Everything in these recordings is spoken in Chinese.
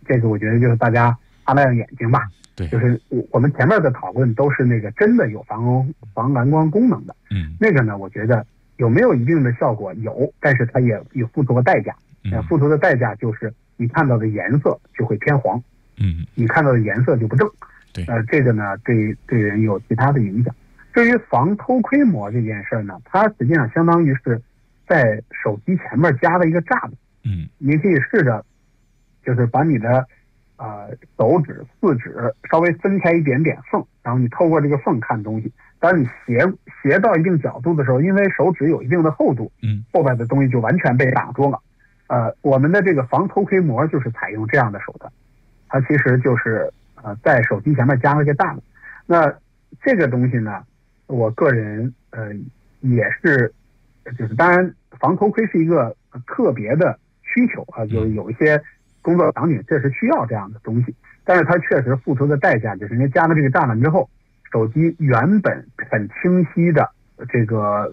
这个我觉得就是大家擦亮眼睛吧。 对， 就是我们前面的讨论都是那个真的有防蓝光功能的。那个呢，我觉得有没有一定的效果有，但是它也有付出的代价。付出的代价就是你看到的颜色就会偏黄，你看到的颜色就不正。 对， 这个呢对人有其他的影响。至于防偷窥膜这件事呢，它实际上相当于是在手机前面加了一个栅栏。你可以试着就是把你的手指、四指稍微分开一点点缝，然后你透过这个缝看东西。当你斜到一定角度的时候，因为手指有一定的厚度，后边的东西就完全被挡住了。我们的这个防偷窥膜就是采用这样的手段，它其实就是在手机前面加了个栅栏。那这个东西呢，我个人也是，就是当然防偷窥是一个特别的需求啊，就是有一些工作场景确实需要这样的东西，但是它确实付出的代价就是因为加了这个栅栏之后，手机原本很清晰的这个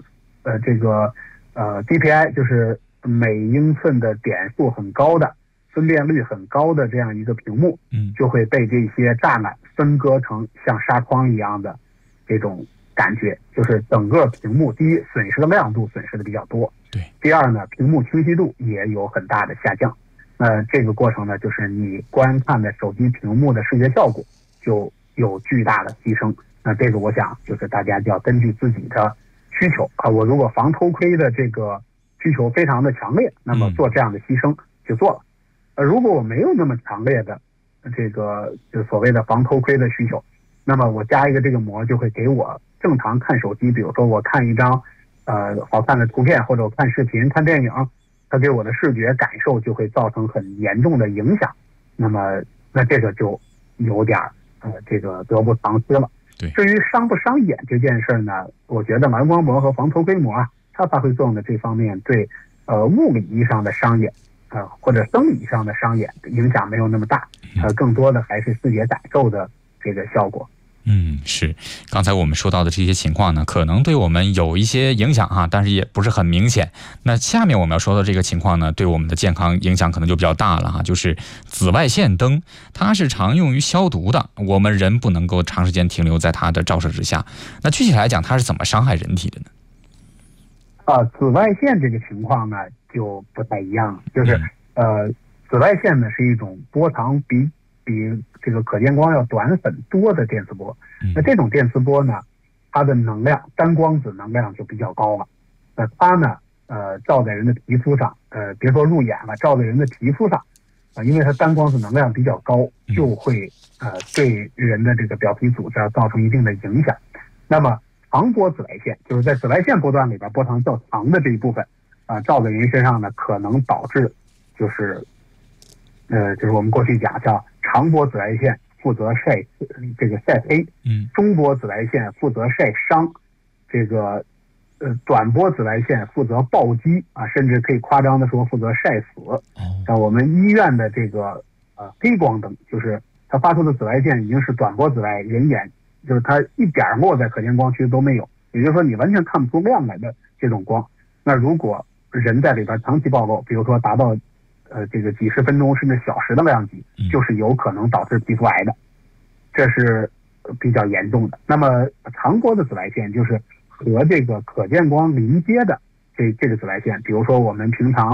DPI 就是每英寸的点数很高的、分辨率很高的这样一个屏幕，就会被这些栅栏分割成像纱窗一样的这种感觉，就是整个屏幕第一损失的亮度损失的比较多， 对， 第二呢，屏幕清晰度也有很大的下降。这个过程呢，就是你观看的手机屏幕的视觉效果就有巨大的提升。那这个我想就是大家就要根据自己的需求我如果防偷窥的这个需求非常的强烈，那么做这样的牺牲就做了。如果我没有那么强烈的这个就所谓的防偷窥的需求，那么我加一个这个膜就会给我正常看手机，比如说我看一张好看的图片，或者我看视频、看电影，它对我的视觉感受就会造成很严重的影响。那这个就有点这个得不偿失了。至于伤不伤眼这件事呢，我觉得蓝光膜和防偷窥膜它发挥作用的这方面对物理意义上的伤眼或者生理上的伤眼影响没有那么大，更多的还是视觉感受的这个效果。 是，刚才我们说到的这些情况呢，可能对我们有一些影响但是也不是很明显。那下面我们要说的这个情况呢，对我们的健康影响可能就比较大了就是紫外线灯，它是常用于消毒的，我们人不能够长时间停留在它的照射之下。那具体来讲，它是怎么伤害人体的呢？ 紫外线这个情况呢就不太一样了，就是紫外线呢是一种波长比这个可见光要短很多的电磁波。那这种电磁波呢，它的能量单光子能量就比较高了。它呢照在人的皮肤上，别说入眼了，照在人的皮肤上因为它单光子能量比较高，就会对人的这个表皮组织造成一定的影响。那么长波紫外线就是在紫外线波段里边波长较长的这一部分照在人身上呢，可能导致就是我们过去讲叫长波紫外线负责晒黑，中波紫外线负责晒伤，这个短波紫外线负责暴击甚至可以夸张的说负责晒死。像我们医院的这个黑光灯，就是它发出的紫外线已经是短波紫外，人眼就是它一点落在可见光区都没有，也就是说你完全看不出亮来的这种光。那如果人在里边长期暴露，比如说达到这个几十分钟甚至小时的量级，就是有可能导致皮肤癌的，这是比较严重的。那么长波的紫外线就是和这个可见光临接的这个紫外线，比如说我们平常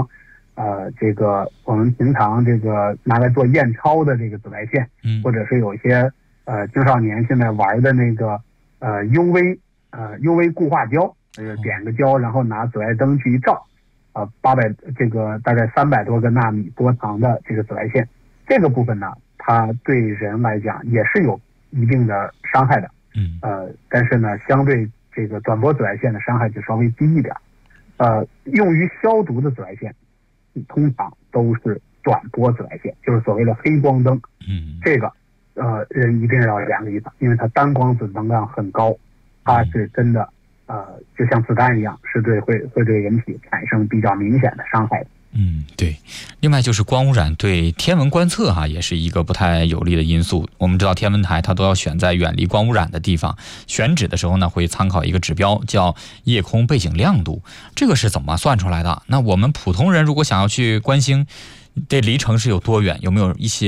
拿来做验钞的这个紫外线，或者是有一些青少年现在玩的那个UV 固化胶，点个胶然后拿紫外灯去一照，800这个大概300多个纳米波长的这个紫外线，这个部分呢，它对人来讲也是有一定的伤害的。但是呢，相对这个短波紫外线的伤害就稍微低一点。用于消毒的紫外线，通常都是短波紫外线，就是所谓的黑光灯。这个人一定要2个以上，因为它单光子能量很高，它是真的就像子弹一样，是会对人体产生比较明显的伤害的。 对。另外就是光污染对天文观测也是一个不太有利的因素。我们知道天文台它都要选在远离光污染的地方，选址的时候呢会参考一个指标叫夜空背景亮度，这个是怎么算出来的？那我们普通人如果想要去观星，这离城市有多远？有没有一些